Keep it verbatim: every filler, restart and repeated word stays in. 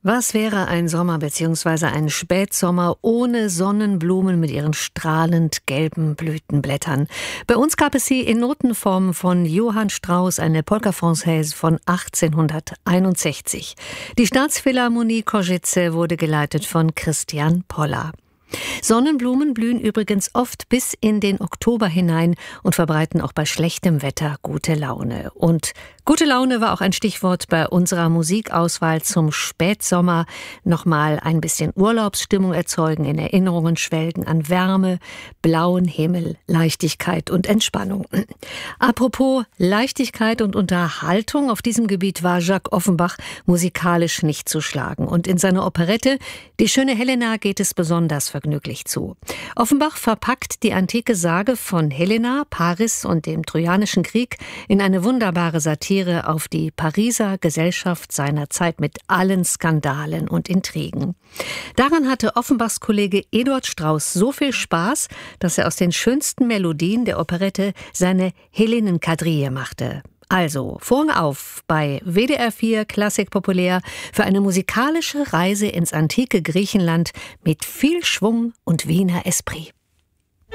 Was wäre ein Sommer bzw. ein Spätsommer ohne Sonnenblumen mit ihren strahlend gelben Blütenblättern? Bei uns gab es sie in Notenform von Johann Strauss, eine Polka Française von achtzehnhunderteinundsechzig. Die Staatsphilharmonie Košice wurde geleitet von Christian Poller. Sonnenblumen blühen übrigens oft bis in den Oktober hinein und verbreiten auch bei schlechtem Wetter gute Laune. Und gute Laune war auch ein Stichwort bei unserer Musikauswahl zum Spätsommer. Nochmal ein bisschen Urlaubsstimmung erzeugen, in Erinnerungen schwelgen an Wärme, blauen Himmel, Leichtigkeit und Entspannung. Apropos Leichtigkeit und Unterhaltung, auf diesem Gebiet war Jacques Offenbach musikalisch nicht zu schlagen. Und in seiner Operette Die schöne Helena geht es besonders vergnüglich zu. Offenbach verpackt die antike Sage von Helena, Paris und dem Trojanischen Krieg in eine wunderbare Satire auf die Pariser Gesellschaft seiner Zeit mit allen Skandalen und Intrigen. Daran hatte Offenbachs Kollege Eduard Strauss so viel Spaß, dass er aus den schönsten Melodien der Operette seine Helenen-Quadrille machte. Also, Vorhang auf bei W D R vier Klassik Populär für eine musikalische Reise ins antike Griechenland mit viel Schwung und Wiener Esprit.